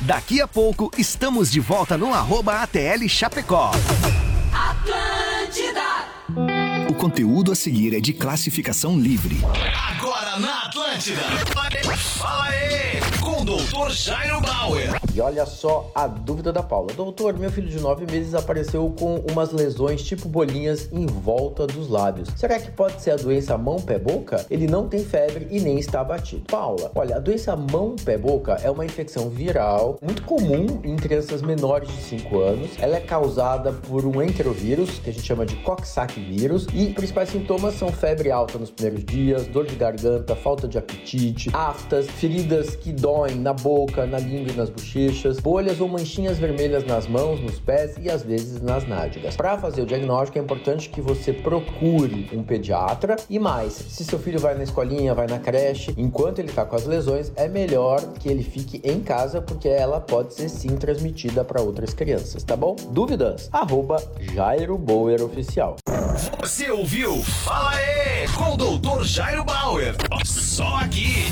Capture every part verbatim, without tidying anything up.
Daqui a pouco estamos de volta no arroba A T L Chapecó. Atlântida. O conteúdo a seguir é de classificação livre. Agora na Atlântida. Fala aí, com o doutor Jairo Bauer. E olha só a dúvida da Paula. Doutor, meu filho de nove meses apareceu com umas lesões tipo bolinhas em volta dos lábios. Será que pode ser a doença mão-pé-boca? Ele não tem febre e nem está abatido. Paula, olha, a doença mão-pé-boca é uma infecção viral muito comum em crianças menores de cinco anos. Ela é causada por um enterovírus, que a gente chama de Coxsackie vírus, e os principais sintomas são febre alta nos primeiros dias, dor de garganta, falta de apetite, aftas, feridas que doem na boca, na língua e nas bochechas, bolhas ou manchinhas vermelhas nas mãos, nos pés e às vezes nas nádegas. Para fazer o diagnóstico é importante que você procure um pediatra e mais, se seu filho vai na escolinha, vai na creche, enquanto ele está com as lesões, é melhor que ele fique em casa porque ela pode ser sim transmitida para outras crianças, tá bom? Dúvidas? Arroba Jairo Bauer Oficial. Você ouviu? Fala aí, com o doutor Jairo Bauer. Só aqui.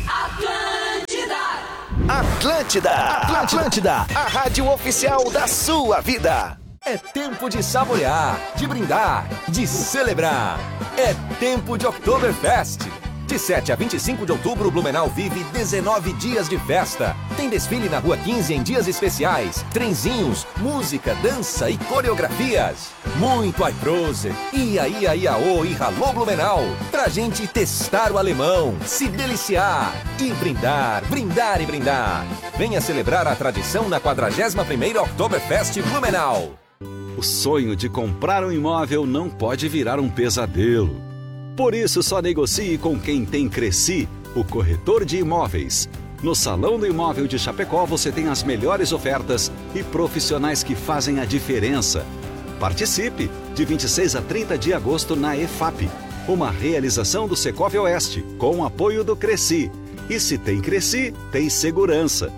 Atlântida. Atlântida, Atlântida, a rádio oficial da sua vida. É tempo de saborear, de brindar, de celebrar. É tempo de Oktoberfest. De sete a vinte e cinco de outubro, Blumenau vive dezenove dias de festa. Tem desfile na Rua quinze em dias especiais, trenzinhos, música, dança e coreografias. Muito Aiprose, Ia Ia Iaô e Ralô Blumenau. Pra gente testar o alemão, se deliciar e brindar, brindar e brindar. Venha celebrar a tradição na quadragésima primeira Oktoberfest Blumenau. O sonho de comprar um imóvel não pode virar um pesadelo. Por isso, só negocie com quem tem Cresci, o corretor de imóveis. No Salão do Imóvel de Chapecó, você tem as melhores ofertas e profissionais que fazem a diferença. Participe de vinte e seis a trinta de agosto na E F A P, uma realização do Secov Oeste, com o apoio do Cresci. E se tem Cresci, tem segurança.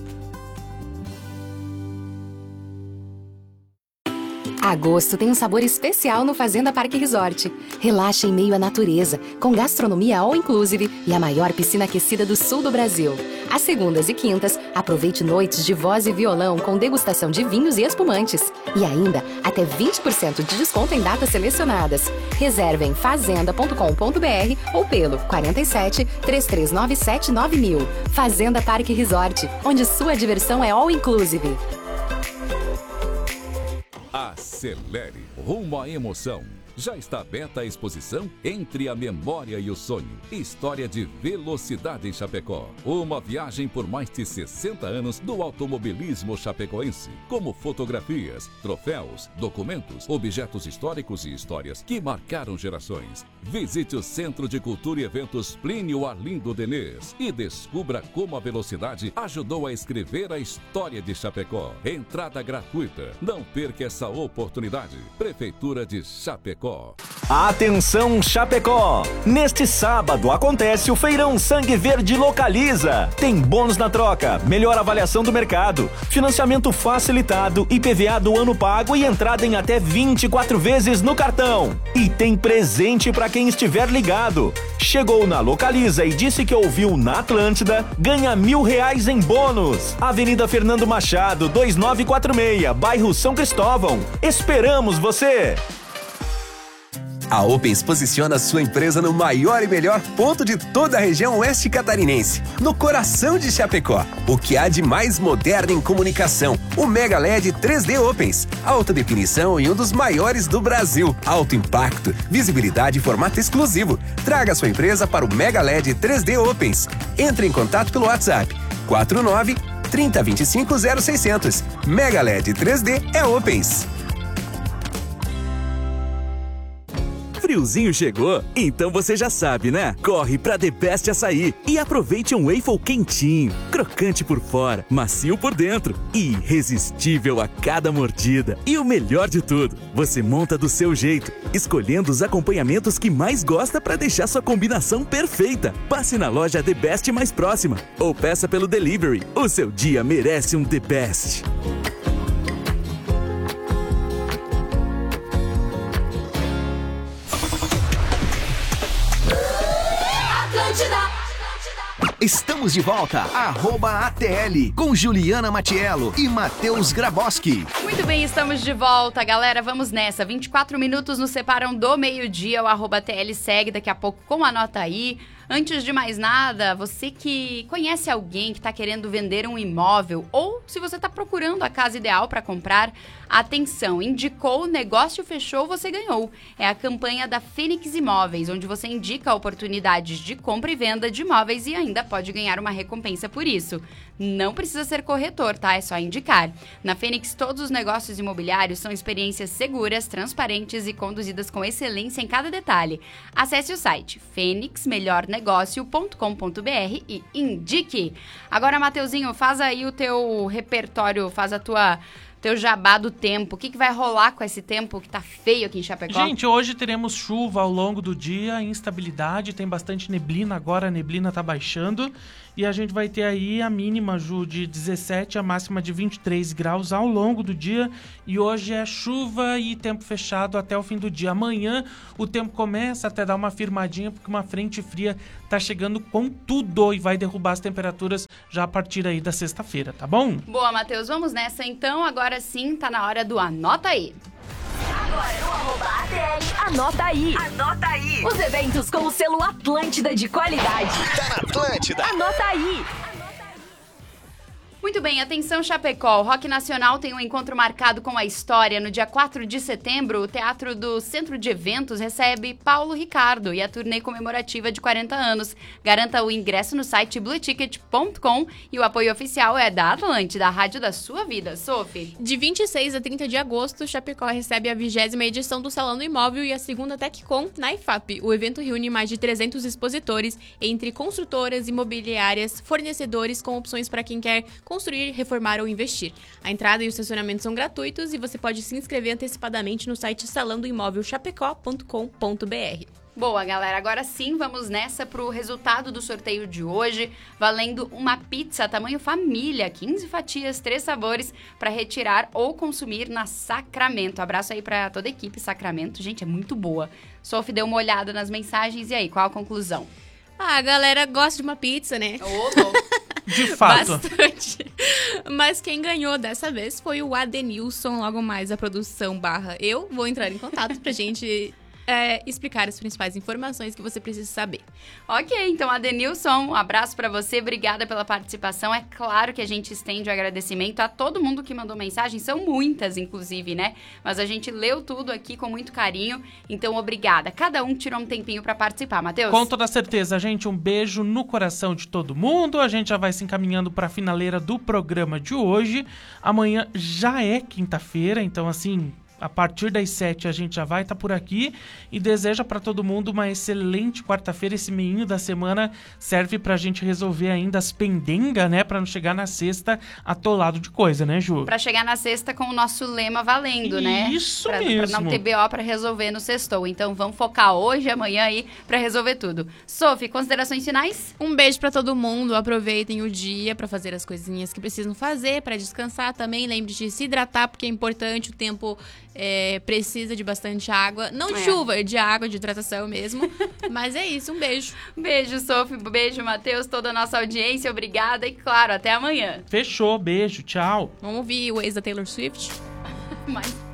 Agosto tem um sabor especial no Fazenda Parque Resort. Relaxe em meio à natureza, com gastronomia all inclusive e a maior piscina aquecida do sul do Brasil. Às segundas e quintas, aproveite noites de voz e violão com degustação de vinhos e espumantes. E ainda, até vinte por cento de desconto em datas selecionadas. Reserve em fazenda ponto com ponto br ou pelo quarenta e sete, três três nove sete, nove mil. Fazenda Parque Resort, onde sua diversão é all inclusive. Acelere rumo à emoção. Já está aberta a exposição Entre a Memória e o Sonho. História de velocidade em Chapecó. Uma viagem por mais de sessenta anos do automobilismo chapecoense. Como fotografias, troféus, documentos, objetos históricos e histórias que marcaram gerações. Visite o Centro de Cultura e Eventos Plínio Arlindo Denês e descubra como a velocidade ajudou a escrever a história de Chapecó. Entrada gratuita. Não perca essa oportunidade. Prefeitura de Chapecó. Atenção Chapecó! Neste sábado acontece o Feirão Sangue Verde Localiza. Tem bônus na troca, melhor avaliação do mercado, financiamento facilitado, I P V A do ano pago e entrada em até vinte e quatro vezes no cartão. E tem presente para quem estiver ligado. Chegou na Localiza e disse que ouviu na Atlântida, ganha mil reais em bônus. Avenida Fernando Machado, dois nove quatro seis, bairro São Cristóvão. Esperamos você! A Opens posiciona sua empresa no maior e melhor ponto de toda a região oeste catarinense, no coração de Chapecó. O que há de mais moderno em comunicação? O Mega L E D três D Opens. Alta definição e um dos maiores do Brasil. Alto impacto, visibilidade e formato exclusivo. Traga sua empresa para o Mega L E D três D Opens. Entre em contato pelo WhatsApp quatro nove, trinta, vinte e cinco, zero seiscentos. Mega L E D três D é Opens. Friozinho chegou? Então você já sabe, né? Corre pra The Best Açaí e aproveite um waffle quentinho, crocante por fora, macio por dentro e irresistível a cada mordida. E o melhor de tudo, você monta do seu jeito, escolhendo os acompanhamentos que mais gosta pra deixar sua combinação perfeita. Passe na loja The Best mais próxima ou peça pelo delivery. O seu dia merece um The Best. Estamos de volta, arroba A T L, com Juliana Matiello e Matheus Graboski. Muito bem, estamos de volta, galera, vamos nessa. vinte e quatro minutos nos separam do meio-dia, o arroba A T L segue daqui a pouco com a nota aí. Antes de mais nada, você que conhece alguém que está querendo vender um imóvel ou se você está procurando a casa ideal para comprar, atenção, indicou, negócio fechou, você ganhou. É a campanha da Fênix Imóveis, onde você indica oportunidades de compra e venda de imóveis e ainda pode ganhar uma recompensa por isso. Não precisa ser corretor, tá? É só indicar. Na Fênix, todos os negócios imobiliários são experiências seguras, transparentes e conduzidas com excelência em cada detalhe. Acesse o site fênix melhor negócio ponto com ponto b r e indique. Agora, Mateuzinho, faz aí o teu repertório, faz a tua... teu jabá do tempo. O que, que vai rolar com esse tempo que tá feio aqui em Chapecó? Gente, hoje teremos chuva ao longo do dia, instabilidade, tem bastante neblina agora, a neblina tá baixando. E a gente vai ter aí a mínima, Ju, de dezessete, a máxima de vinte e três graus ao longo do dia. E hoje é chuva e tempo fechado até o fim do dia. Amanhã o tempo começa até dar uma firmadinha, porque uma frente fria tá chegando com tudo e vai derrubar as temperaturas já a partir aí da sexta-feira, tá bom? Boa, Matheus, vamos nessa então. Agora sim, tá na hora do Anota Aí. Agora no arroba A T L, anota aí. Anota aí. Os eventos com o selo Atlântida de qualidade. Tá na Atlântida. Anota aí. Muito bem, atenção Chapecó, o Rock Nacional tem um encontro marcado com a história. No dia quatro de setembro, o Teatro do Centro de Eventos recebe Paulo Ricardo e a turnê comemorativa de quarenta anos. Garanta o ingresso no site blue ticket ponto com e o apoio oficial é da Atlântida, a rádio da sua vida. Sophie. De vinte e seis a trinta de agosto, Chapecó recebe a vigésima edição do Salão do Imóvel e a segunda TecCom na I F A P. O evento reúne mais de trezentos expositores, entre construtoras, imobiliárias, fornecedores, com opções para quem quer construir, reformar ou investir. A entrada e o estacionamento são gratuitos e você pode se inscrever antecipadamente no site salão do imóvel chapecó ponto com ponto b r. Boa, galera. Agora sim, vamos nessa pro resultado do sorteio de hoje, valendo uma pizza tamanho família, quinze fatias, três sabores, para retirar ou consumir na Sacramento. Abraço aí para toda a equipe Sacramento. Gente, é muito boa. Sophie deu uma olhada nas mensagens e aí, qual a conclusão? Ah, a galera gosta de uma pizza, né? Ô, De fato. Bastante. Mas quem ganhou dessa vez foi o Adenilson, logo mais a produção barra eu. Vou entrar em contato pra gente é, explicar as principais informações que você precisa saber. Ok, então Adenilson, um abraço pra você, obrigada pela participação. É claro que a gente estende o agradecimento a todo mundo que mandou mensagem, são muitas inclusive, né? Mas a gente leu tudo aqui com muito carinho, então obrigada. Cada um tirou um tempinho pra participar, Matheus. Com toda certeza, gente, um beijo no coração de todo mundo. A gente já vai se encaminhando pra finaleira do programa de hoje. Amanhã já é quinta-feira, então assim... a partir das sete a gente já vai estar tá por aqui e deseja para todo mundo uma excelente quarta-feira. Esse meinho da semana serve pra gente resolver ainda as pendengas, né? Pra não chegar na sexta atolado de coisa, né, Ju? Pra chegar na sexta com o nosso lema valendo, né? Isso pra, mesmo. Pra não ter B O pra resolver no sextou. Então vamos focar hoje e amanhã aí pra resolver tudo. Sophie, considerações finais? Um beijo pra todo mundo. Aproveitem o dia pra fazer as coisinhas que precisam fazer, pra descansar também. Lembre de se hidratar, porque é importante. O tempo é, precisa de bastante água. Não de É. chuva, de água, de hidratação mesmo. Mas é isso, um beijo. Beijo, Sophie. Beijo, Matheus. Toda a nossa audiência. Obrigada. E claro, até amanhã. Fechou, beijo, tchau. Vamos ouvir o ex da Taylor Swift? Mas...